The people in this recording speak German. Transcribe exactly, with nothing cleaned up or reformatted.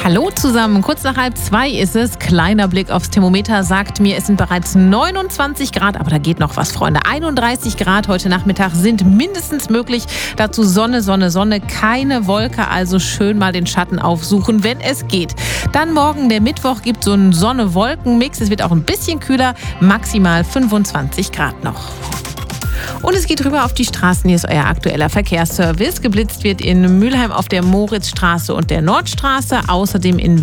Hallo zusammen, kurz nach halb zwei ist es. Kleiner Blick aufs Thermometer sagt mir, es sind bereits neunundzwanzig Grad, aber da geht noch was, Freunde. einunddreißig Grad heute Nachmittag sind mindestens möglich. Dazu Sonne, Sonne, Sonne, keine Wolke, also schön mal den Schatten aufsuchen, wenn es geht. Dann morgen, der Mittwoch, gibt so einen Sonne-Wolken-Mix. Es wird auch ein bisschen kühler, maximal fünfundzwanzig Grad noch. Und es geht rüber auf die Straßen. Hier ist euer aktueller Verkehrsservice. Geblitzt wird in Mülheim auf der Moritzstraße und der Nordstraße. Außerdem in